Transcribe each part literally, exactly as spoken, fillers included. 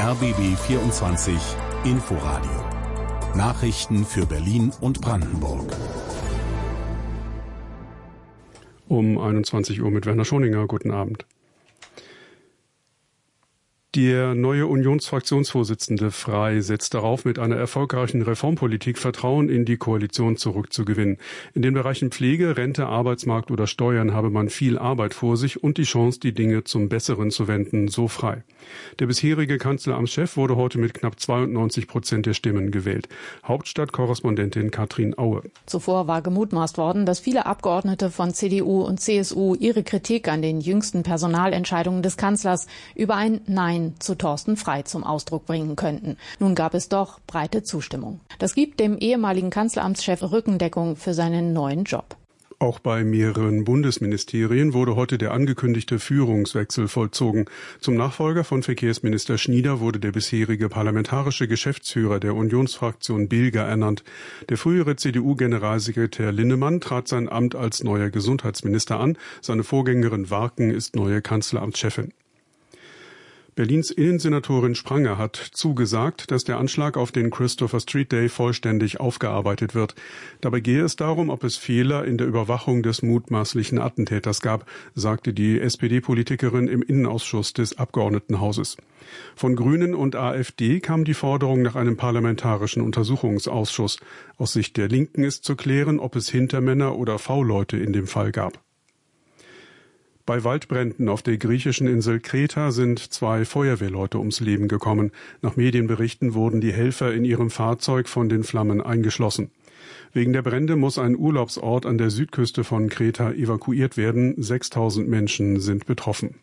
R B B vierundzwanzig Inforadio. Nachrichten für Berlin und Brandenburg. Um einundzwanzig Uhr mit Werner Schoninger. Guten Abend. Der neue Unionsfraktionsvorsitzende Frey setzt darauf, mit einer erfolgreichen Reformpolitik Vertrauen in die Koalition zurückzugewinnen. In den Bereichen Pflege, Rente, Arbeitsmarkt oder Steuern habe man viel Arbeit vor sich und die Chance, die Dinge zum Besseren zu wenden, so Frey. Der bisherige Kanzleramtschef wurde heute mit knapp zweiundneunzig Prozent der Stimmen gewählt. Hauptstadtkorrespondentin Katrin Aue. Zuvor war gemutmaßt worden, dass viele Abgeordnete von C D U und C S U ihre Kritik an den jüngsten Personalentscheidungen des Kanzlers über ein Nein zu Thorsten Frey zum Ausdruck bringen könnten. Nun gab es doch breite Zustimmung. Das gibt dem ehemaligen Kanzleramtschef Rückendeckung für seinen neuen Job. Auch bei mehreren Bundesministerien wurde heute der angekündigte Führungswechsel vollzogen. Zum Nachfolger von Verkehrsminister Schnieder wurde der bisherige parlamentarische Geschäftsführer der Unionsfraktion Bilger ernannt. Der frühere C D U-Generalsekretär Linnemann trat sein Amt als neuer Gesundheitsminister an. Seine Vorgängerin Warken ist neue Kanzleramtschefin. Berlins Innensenatorin Spranger hat zugesagt, dass der Anschlag auf den Christopher Street Day vollständig aufgearbeitet wird. Dabei gehe es darum, ob es Fehler in der Überwachung des mutmaßlichen Attentäters gab, sagte die S P D-Politikerin im Innenausschuss des Abgeordnetenhauses. Von Grünen und AfD kam die Forderung nach einem parlamentarischen Untersuchungsausschuss. Aus Sicht der Linken ist zu klären, ob es Hintermänner oder V-Leute in dem Fall gab. Bei Waldbränden auf der griechischen Insel Kreta sind zwei Feuerwehrleute ums Leben gekommen. Nach Medienberichten wurden die Helfer in ihrem Fahrzeug von den Flammen eingeschlossen. Wegen der Brände muss ein Urlaubsort an der Südküste von Kreta evakuiert werden. sechstausend Menschen sind betroffen.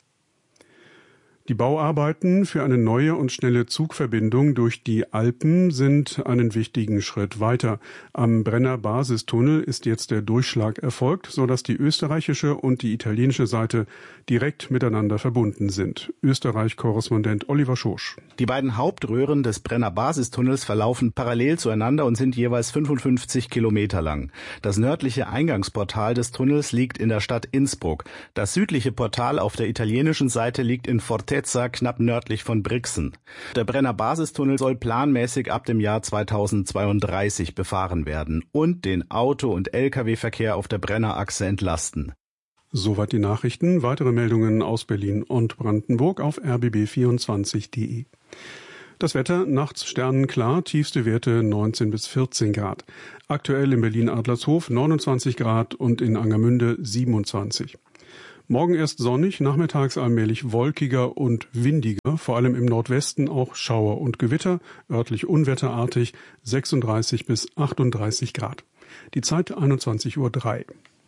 Die Bauarbeiten für eine neue und schnelle Zugverbindung durch die Alpen sind einen wichtigen Schritt weiter. Am Brenner Basistunnel ist jetzt der Durchschlag erfolgt, sodass die österreichische und die italienische Seite direkt miteinander verbunden sind. Österreich-Korrespondent Oliver Schosch. Die beiden Hauptröhren des Brenner Basistunnels verlaufen parallel zueinander und sind jeweils fünfundfünfzig Kilometer lang. Das nördliche Eingangsportal des Tunnels liegt in der Stadt Innsbruck. Das südliche Portal auf der italienischen Seite liegt in Fortezza, knapp nördlich von Brixen. Der Brenner Basistunnel soll planmäßig ab dem Jahr zweitausendzweiunddreißig befahren werden und den Auto- und L K W-Verkehr auf der Brennerachse entlasten. Soweit die Nachrichten. Weitere Meldungen aus Berlin und Brandenburg auf r b b vierundzwanzig punkt d e. Das Wetter, nachts sternenklar, tiefste Werte neunzehn bis vierzehn Grad. Aktuell in Berlin-Adlershof neunundzwanzig Grad und in Angermünde siebenundzwanzig. Morgen erst sonnig, nachmittags allmählich wolkiger und windiger, vor allem im Nordwesten auch Schauer und Gewitter, örtlich unwetterartig, sechsunddreißig bis achtunddreißig Grad. Die Zeit einundzwanzig Uhr drei.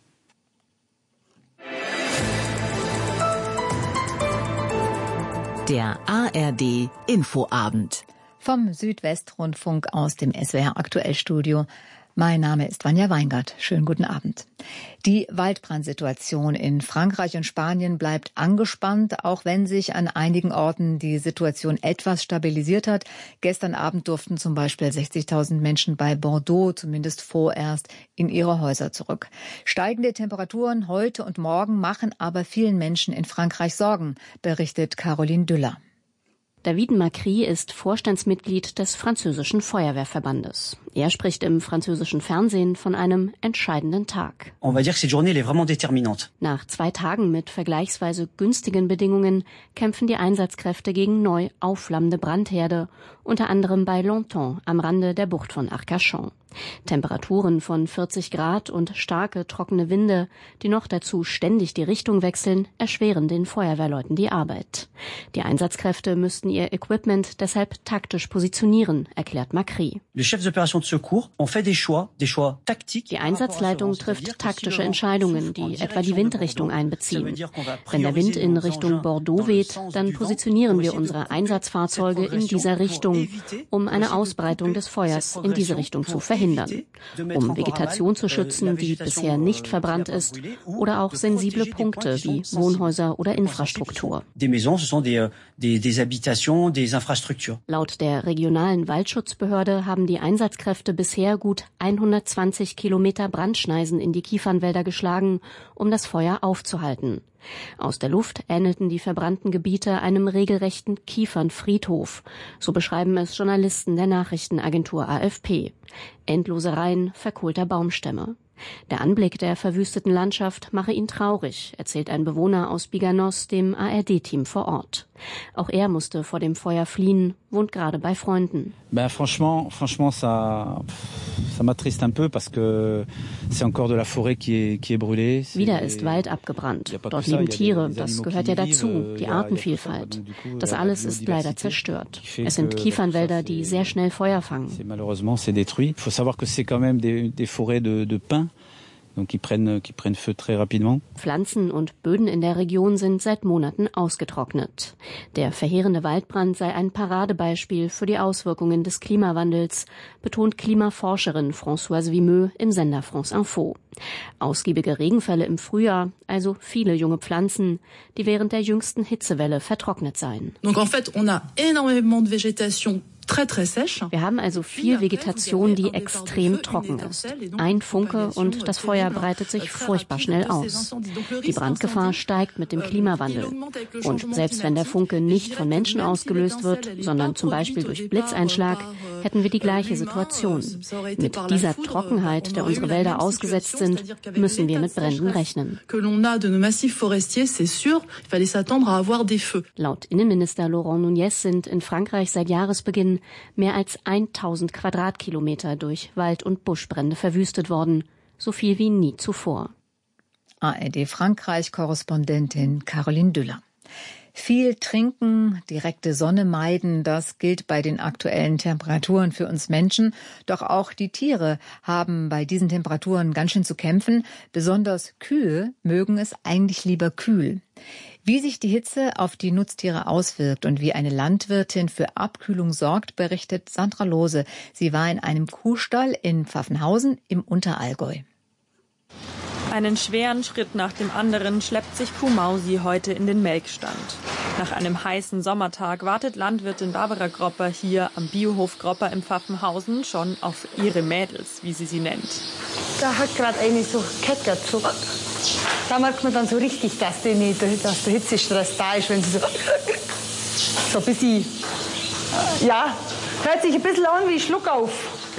Der A R D Infoabend. Vom Südwestrundfunk aus dem S W R Aktuellstudio. Mein Name ist Vanja Weingart. Schönen guten Abend. Die Waldbrandsituation in Frankreich und Spanien bleibt angespannt, auch wenn sich an einigen Orten die Situation etwas stabilisiert hat. Gestern Abend durften zum Beispiel sechzigtausend Menschen bei Bordeaux zumindest vorerst in ihre Häuser zurück. Steigende Temperaturen heute und morgen machen aber vielen Menschen in Frankreich Sorgen, berichtet Caroline Düller. David Macri ist Vorstandsmitglied des französischen Feuerwehrverbandes. Er spricht im französischen Fernsehen von einem entscheidenden Tag. On va dire que cette journée elle est vraiment déterminante. Nach zwei Tagen mit vergleichsweise günstigen Bedingungen kämpfen die Einsatzkräfte gegen neu aufflammende Brandherde, unter anderem bei Longtemps am Rande der Bucht von Arcachon. Temperaturen von vierzig Grad und starke, trockene Winde, die noch dazu ständig die Richtung wechseln, erschweren den Feuerwehrleuten die Arbeit. Die Einsatzkräfte müssten ihr Equipment deshalb taktisch positionieren, erklärt Macri. Les chefs d'opération de secours ont fait des choix, des choix tactiques. Die Einsatzleitung trifft taktische Entscheidungen, die etwa die Windrichtung einbeziehen. Wenn der Wind in Richtung Bordeaux weht, dann positionieren wir unsere Einsatzfahrzeuge in dieser Richtung, um eine Ausbreitung des Feuers in diese Richtung zu verhindern. Um Vegetation zu schützen, die bisher nicht verbrannt ist, oder auch sensible Punkte wie Wohnhäuser oder Infrastruktur. Des maisons, ce sont des, des, des habitations, des infrastructures. Laut der regionalen Waldschutzbehörde haben die Einsatzkräfte bisher gut hundertzwanzig Kilometer Brandschneisen in die Kiefernwälder geschlagen, um das Feuer aufzuhalten. Aus der Luft ähnelten die verbrannten Gebiete einem regelrechten Kiefernfriedhof. So beschreiben es Journalisten der Nachrichtenagentur A F P. Endlose Reihen verkohlter Baumstämme. Der Anblick der verwüsteten Landschaft mache ihn traurig, erzählt ein Bewohner aus Biganos dem A R D-Team vor Ort. Auch er musste vor dem Feuer fliehen, wohnt gerade bei Freunden. Ben franchement, franchement, ça, ça m'attriste un peu parce que c'est encore de la forêt qui est qui est brûlée. Wieder ist Wald abgebrannt. Dort leben Tiere, das gehört ja dazu, die Artenvielfalt. Das alles ist leider zerstört. Es sind Kiefernwälder, die sehr schnell Feuer fangen. Malheureusement, c'est détruit. Il faut savoir que c'est quand même des des forêts de de pins. Qui prennent, qui prennent feu très rapidement. Pflanzen und Böden in der Region sind seit Monaten ausgetrocknet. Der verheerende Waldbrand sei ein Paradebeispiel für die Auswirkungen des Klimawandels, betont Klimaforscherin Françoise Vimeux im Sender France Info. Ausgiebige Regenfälle im Frühjahr, also viele junge Pflanzen, die während der jüngsten Hitzewelle vertrocknet seien. Donc en fait, on a énormément de végétation. Wir haben also viel Vegetation, die extrem trocken ist. Ein Funke und das Feuer breitet sich furchtbar schnell aus. Die Brandgefahr steigt mit dem Klimawandel. Und selbst wenn der Funke nicht von Menschen ausgelöst wird, sondern zum Beispiel durch Blitzeinschlag, hätten wir die gleiche Situation. Mit dieser Trockenheit, der unsere Wälder ausgesetzt sind, müssen wir mit Bränden rechnen. Laut Innenminister Laurent Nunez sind in Frankreich seit Jahresbeginn mehr als tausend Quadratkilometer durch Wald- und Buschbrände verwüstet worden, so viel wie nie zuvor. A R D Frankreich-Korrespondentin Caroline Düller. Viel trinken, direkte Sonne meiden, das gilt bei den aktuellen Temperaturen für uns Menschen. Doch auch die Tiere haben bei diesen Temperaturen ganz schön zu kämpfen. Besonders Kühe mögen es eigentlich lieber kühl. Wie sich die Hitze auf die Nutztiere auswirkt und wie eine Landwirtin für Abkühlung sorgt, berichtet Sandra Lohse. Sie war in einem Kuhstall in Pfaffenhausen im Unterallgäu. Einen schweren Schritt nach dem anderen schleppt sich Kuh Mausi heute in den Melkstand. Nach einem heißen Sommertag wartet Landwirtin Barbara Gropper hier am Biohof Gropper im Pfaffenhausen schon auf ihre Mädels, wie sie sie nennt. Da hat gerade eine so Kecker gezuckt. Da merkt man dann so richtig, dass, die nicht, dass der Hitzestress da ist, wenn sie so, so ein bisschen, ja, hört sich ein bisschen an wie Schluckauf.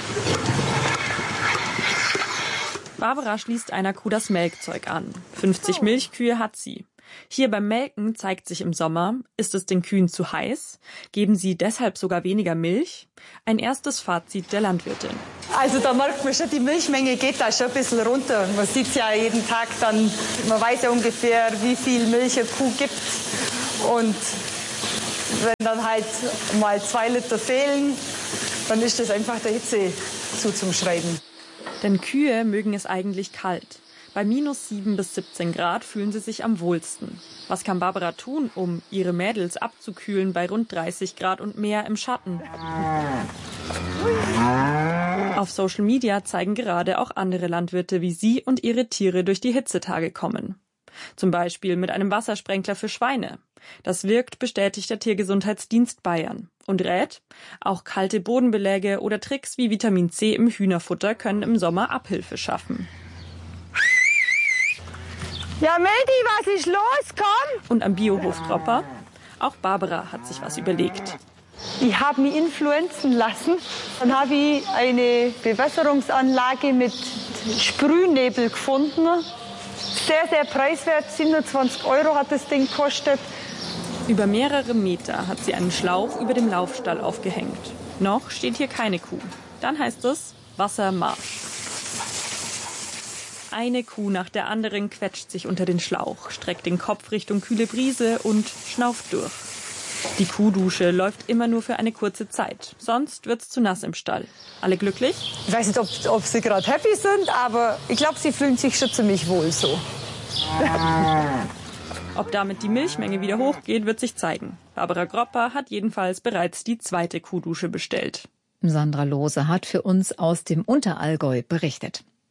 Barbara schließt einer Kuh das Melkzeug an. fünfzig Milchkühe hat sie. Hier beim Melken zeigt sich im Sommer, ist es den Kühen zu heiß? Geben sie deshalb sogar weniger Milch? Ein erstes Fazit der Landwirtin. Also da merkt man schon, die Milchmenge geht da schon ein bisschen runter. Man sieht es ja jeden Tag dann, man weiß ja ungefähr, wie viel Milch eine Kuh gibt. Und wenn dann halt mal zwei Liter fehlen, dann ist das einfach der Hitze zuzuschreiben. Denn Kühe mögen es eigentlich kalt. Bei minus sieben bis siebzehn Grad fühlen sie sich am wohlsten. Was kann Barbara tun, um ihre Mädels abzukühlen bei rund dreißig Grad und mehr im Schatten? Auf Social Media zeigen gerade auch andere Landwirte, wie sie und ihre Tiere durch die Hitzetage kommen. Zum Beispiel mit einem Wassersprenkler für Schweine. Das wirkt, bestätigt der Tiergesundheitsdienst Bayern. Und rät, auch kalte Bodenbeläge oder Tricks wie Vitamin C im Hühnerfutter können im Sommer Abhilfe schaffen. Ja, Mädi, was ist los? Komm! Und am Biohof Gropper? Auch Barbara hat sich was überlegt. Ich habe mich influenzen lassen. Dann habe ich eine Bewässerungsanlage mit Sprühnebel gefunden. Sehr, sehr preiswert. siebenundzwanzig Euro hat das Ding gekostet. Über mehrere Meter hat sie einen Schlauch über dem Laufstall aufgehängt. Noch steht hier keine Kuh. Dann heißt es Wassermarsch. Eine Kuh nach der anderen quetscht sich unter den Schlauch, streckt den Kopf Richtung kühle Brise und schnauft durch. Die Kuhdusche läuft immer nur für eine kurze Zeit. Sonst wird's zu nass im Stall. Alle glücklich? Ich weiß nicht, ob, ob sie gerade happy sind, aber ich glaube, sie fühlen sich schon ziemlich wohl so. Ob damit die Milchmenge wieder hochgeht, wird sich zeigen. Barbara Gropper hat jedenfalls bereits die zweite Kuhdusche bestellt. Sandra Lohse hat für uns aus dem Unterallgäu berichtet.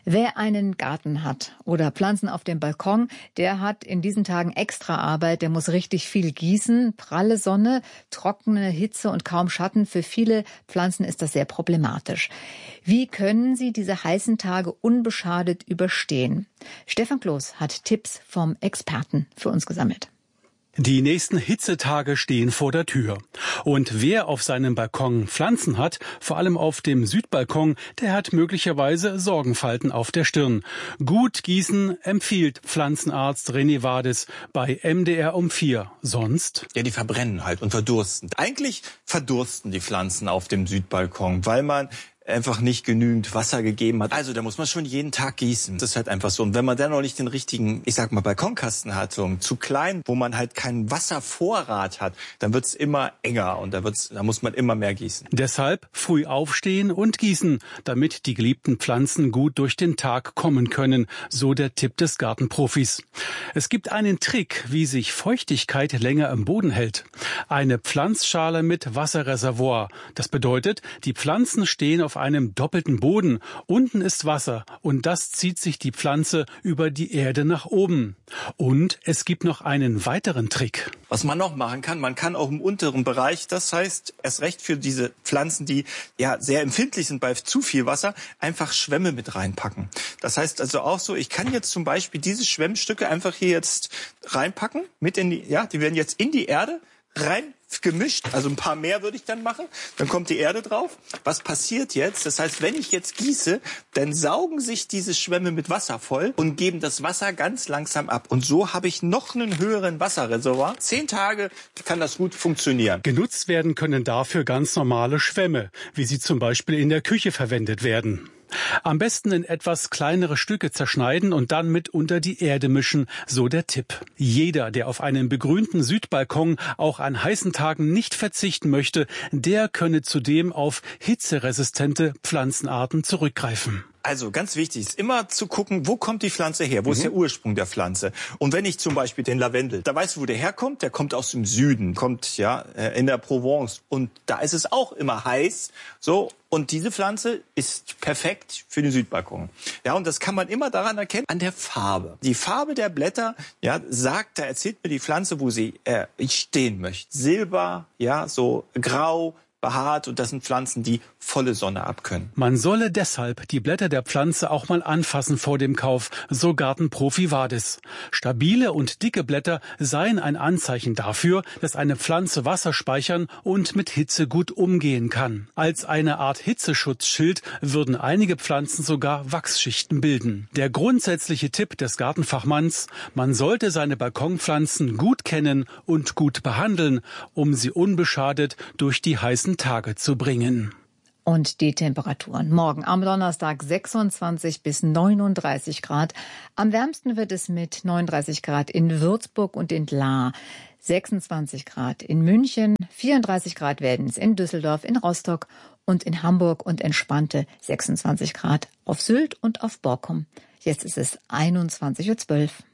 Wer einen Garten hat oder Pflanzen auf dem Balkon, der hat in diesen Tagen extra Arbeit. Der muss richtig viel gießen. Pralle Sonne, trockene Hitze und kaum Schatten. Für viele Pflanzen ist das sehr problematisch. Wie können sie diese heißen Tage unbeschadet überstehen? Stefan Kloß hat Tipps vom Experten für uns gesammelt. Die nächsten Hitzetage stehen vor der Tür. Und wer auf seinem Balkon Pflanzen hat, vor allem auf dem Südbalkon, der hat möglicherweise Sorgenfalten auf der Stirn. Gut gießen empfiehlt Pflanzenarzt René Wades bei M D R um vier. Sonst? Ja, die verbrennen halt und verdursten. Eigentlich verdursten die Pflanzen auf dem Südbalkon, weil man einfach nicht genügend Wasser gegeben hat. Also da muss man schon jeden Tag gießen. Das ist halt einfach so. Und wenn man dann noch nicht den richtigen, ich sag mal, Balkonkasten hat, so zu klein, wo man halt keinen Wasservorrat hat, dann wird's immer enger und da wird's, da muss man immer mehr gießen. Deshalb früh aufstehen und gießen, damit die geliebten Pflanzen gut durch den Tag kommen können, so der Tipp des Gartenprofis. Es gibt einen Trick, wie sich Feuchtigkeit länger im Boden hält. Eine Pflanzschale mit Wasserreservoir. Das bedeutet, die Pflanzen stehen auf auf einem doppelten Boden. Unten ist Wasser und das zieht sich die Pflanze über die Erde nach oben. Und es gibt noch einen weiteren Trick. Was man noch machen kann, man kann auch im unteren Bereich, das heißt erst recht für diese Pflanzen, die ja sehr empfindlich sind bei zu viel Wasser, einfach Schwämme mit reinpacken. Das heißt also auch so, ich kann jetzt zum Beispiel diese Schwemmstücke einfach hier jetzt reinpacken, mit in die, ja, die werden jetzt in die Erde rein gemischt, also ein paar mehr würde ich dann machen, dann kommt die Erde drauf. Was passiert jetzt? Das heißt, wenn ich jetzt gieße, dann saugen sich diese Schwämme mit Wasser voll und geben das Wasser ganz langsam ab. Und so habe ich noch einen höheren Wasserreservoir. Zehn Tage kann das gut funktionieren. Genutzt werden können dafür ganz normale Schwämme, wie sie zum Beispiel in der Küche verwendet werden. Am besten in etwas kleinere Stücke zerschneiden und dann mit unter die Erde mischen, so der Tipp. Jeder, der auf einem begrünten Südbalkon auch an heißen Tagen nicht verzichten möchte, der könne zudem auf hitzeresistente Pflanzenarten zurückgreifen. Also ganz wichtig ist immer zu gucken, wo kommt die Pflanze her? Wo mhm. ist der Ursprung der Pflanze? Und wenn ich zum Beispiel den Lavendel, da weißt du, wo der herkommt? Der kommt aus dem Süden, kommt ja in der Provence. Und da ist es auch immer heiß. So, und diese Pflanze ist perfekt für den Südbalkon. Ja, und das kann man immer daran erkennen, an der Farbe. Die Farbe der Blätter, ja, sagt, da erzählt mir die Pflanze, wo sie äh, stehen möchte. Silber, ja, so grau, behaart, und das sind Pflanzen, die volle Sonne abkönnen. Man solle deshalb die Blätter der Pflanze auch mal anfassen vor dem Kauf, so Gartenprofi Wades. Stabile und dicke Blätter seien ein Anzeichen dafür, dass eine Pflanze Wasser speichern und mit Hitze gut umgehen kann. Als eine Art Hitzeschutzschild würden einige Pflanzen sogar Wachsschichten bilden. Der grundsätzliche Tipp des Gartenfachmanns: Man sollte seine Balkonpflanzen gut kennen und gut behandeln, um sie unbeschadet durch die heißen Tage zu bringen. Und die Temperaturen. Morgen am Donnerstag sechsundzwanzig bis neununddreißig Grad. Am wärmsten wird es mit neununddreißig Grad in Würzburg und in Lahr. sechsundzwanzig Grad in München, vierunddreißig Grad werden es in Düsseldorf, in Rostock und in Hamburg und entspannte sechsundzwanzig Grad auf Sylt und auf Borkum. Jetzt ist es einundzwanzig Uhr zwölf.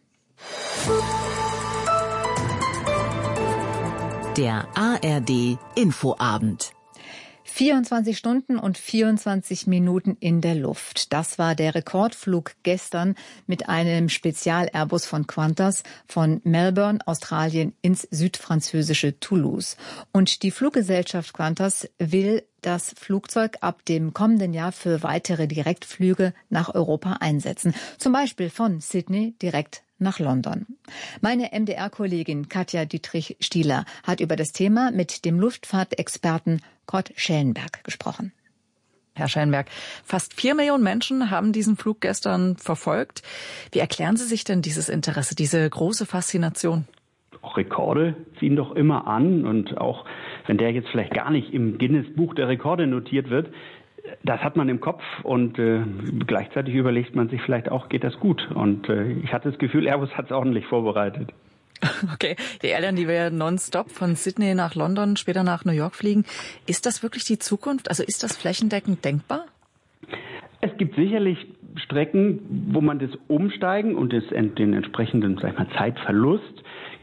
Der A R D Infoabend. vierundzwanzig Stunden und vierundzwanzig Minuten in der Luft. Das war der Rekordflug gestern mit einem Spezial-Airbus von Qantas von Melbourne, Australien, ins südfranzösische Toulouse. Und die Fluggesellschaft Qantas will das Flugzeug ab dem kommenden Jahr für weitere Direktflüge nach Europa einsetzen. Zum Beispiel von Sydney direkt nach London. Meine M D R-Kollegin Katja Dietrich-Stieler hat über das Thema mit dem Luftfahrtexperten Kurt Schellenberg gesprochen. Herr Schellenberg, fast vier Millionen Menschen haben diesen Flug gestern verfolgt. Wie erklären Sie sich denn dieses Interesse, diese große Faszination? Auch Rekorde ziehen doch immer an, und auch wenn der jetzt vielleicht gar nicht im Guinness-Buch der Rekorde notiert wird, das hat man im Kopf, und äh, gleichzeitig überlegt man sich vielleicht auch, geht das gut? Und äh, ich hatte das Gefühl, Airbus hat es ordentlich vorbereitet. Okay, die Airline, die wir nonstop von Sydney nach London, später nach New York fliegen, ist das wirklich die Zukunft? Also ist das flächendeckend denkbar? Es gibt sicherlich Strecken, wo man das Umsteigen und das, den entsprechenden, sag ich mal, Zeitverlust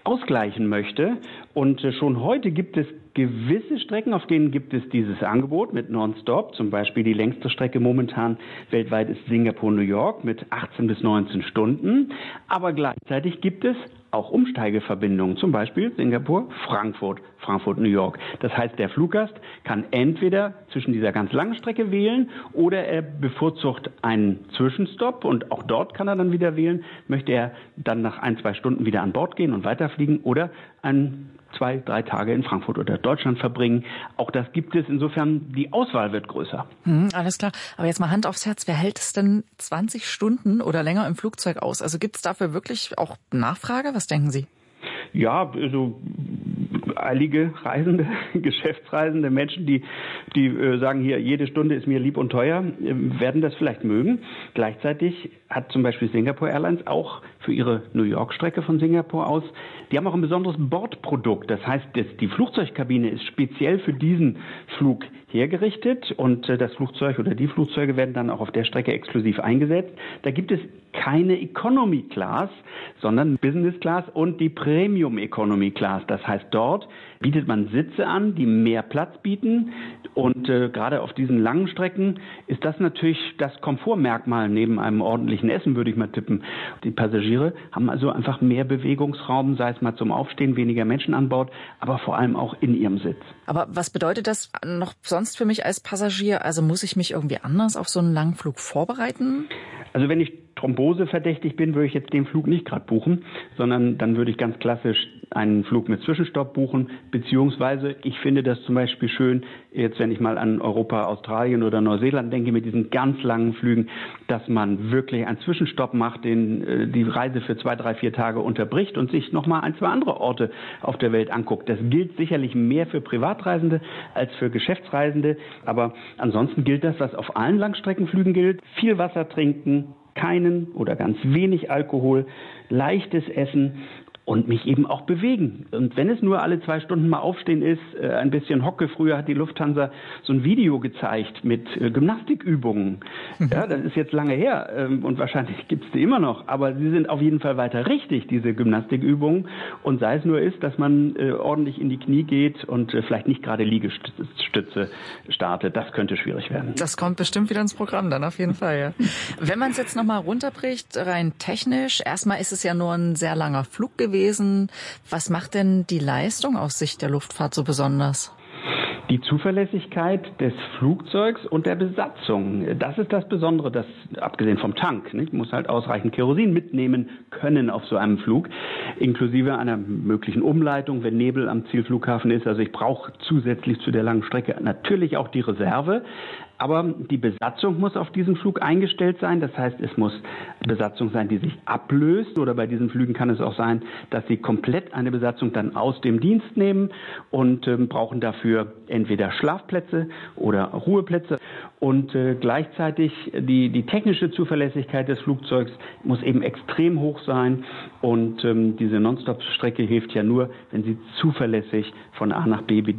ausgleichen möchte. Und schon heute gibt es gewisse Strecken, auf denen gibt es dieses Angebot mit Nonstop. Zum Beispiel die längste Strecke momentan weltweit ist Singapur-New York mit achtzehn bis neunzehn Stunden. Aber gleichzeitig gibt es auch Umsteigeverbindungen, zum Beispiel Singapur-Frankfurt, Frankfurt-New York. Das heißt, der Fluggast kann entweder zwischen dieser ganz langen Strecke wählen oder er bevorzugt einen Zwischenstopp und auch dort kann er dann wieder wählen. Möchte er dann nach ein, zwei Stunden wieder an Bord gehen und weiterfliegen oder einen zwei, drei Tage in Frankfurt oder Deutschland verbringen. Auch das gibt es. Insofern, die Auswahl wird größer. Hm, alles klar. Aber jetzt mal Hand aufs Herz. Wer hält es denn zwanzig Stunden oder länger im Flugzeug aus? Also gibt es dafür wirklich auch Nachfrage? Was denken Sie? Ja, also eilige Reisende, Geschäftsreisende, Menschen, die, die äh, sagen hier, jede Stunde ist mir lieb und teuer, äh, werden das vielleicht mögen. Gleichzeitig hat zum Beispiel Singapore Airlines auch für ihre New York-Strecke von Singapur aus, die haben auch ein besonderes Bordprodukt. Das heißt, das, die Flugzeugkabine ist speziell für diesen Flug hergerichtet und äh, das Flugzeug oder die Flugzeuge werden dann auch auf der Strecke exklusiv eingesetzt. Da gibt es keine Economy Class, sondern Business Class und die Premium Economy Class. Das heißt, dort bietet man Sitze an, die mehr Platz bieten und äh, gerade auf diesen langen Strecken ist das natürlich das Komfortmerkmal neben einem ordentlichen Essen, würde ich mal tippen. Die Passagiere haben also einfach mehr Bewegungsraum, sei es mal zum Aufstehen, weniger Menschen an Bord, aber vor allem auch in ihrem Sitz. Aber was bedeutet das noch sonst für mich als Passagier? Also muss ich mich irgendwie anders auf so einen langen Flug vorbereiten? Also wenn ich Thrombose verdächtig bin, würde ich jetzt den Flug nicht gerade buchen, sondern dann würde ich ganz klassisch einen Flug mit Zwischenstopp buchen, beziehungsweise ich finde das zum Beispiel schön, jetzt wenn ich mal an Europa, Australien oder Neuseeland denke, mit diesen ganz langen Flügen, dass man wirklich einen Zwischenstopp macht, den die Reise für zwei, drei, vier Tage unterbricht und sich nochmal ein, zwei andere Orte auf der Welt anguckt. Das gilt sicherlich mehr für Privatreisende als für Geschäftsreisende, aber ansonsten gilt das, was auf allen Langstreckenflügen gilt, viel Wasser trinken, keinen oder ganz wenig Alkohol, leichtes Essen und mich eben auch bewegen. Und wenn es nur alle zwei Stunden mal aufstehen ist, äh, ein bisschen Hocke. Früher hat die Lufthansa so ein Video gezeigt mit äh, Gymnastikübungen. Ja, das ist jetzt lange her ähm, und wahrscheinlich gibt es die immer noch. Aber sie sind auf jeden Fall weiter richtig, diese Gymnastikübungen. Und sei es nur ist, dass man äh, ordentlich in die Knie geht und äh, vielleicht nicht gerade Liegestütze startet. Das könnte schwierig werden. Das kommt bestimmt wieder ins Programm dann auf jeden Fall, ja. Wenn man es jetzt nochmal runterbricht, rein technisch, erstmal ist es ja nur ein sehr langer Flug gewesen. Was macht denn die Leistung aus Sicht der Luftfahrt so besonders? Die Zuverlässigkeit des Flugzeugs und der Besatzung, das ist das Besondere, das abgesehen vom Tank, nicht? Ich muss halt ausreichend Kerosin mitnehmen können auf so einem Flug, inklusive einer möglichen Umleitung, wenn Nebel am Zielflughafen ist. Also ich brauche zusätzlich zu der langen Strecke natürlich auch die Reserve. Aber die Besatzung muss auf diesen Flug eingestellt sein. Das heißt, es muss Besatzung sein, die sich ablöst. Oder bei diesen Flügen kann es auch sein, dass sie komplett eine Besatzung dann aus dem Dienst nehmen und ähm, brauchen dafür entweder Schlafplätze oder Ruheplätze. Und äh, gleichzeitig die, die technische Zuverlässigkeit des Flugzeugs muss eben extrem hoch sein. Und ähm, diese Nonstop-Strecke hilft ja nur, wenn sie zuverlässig von A nach B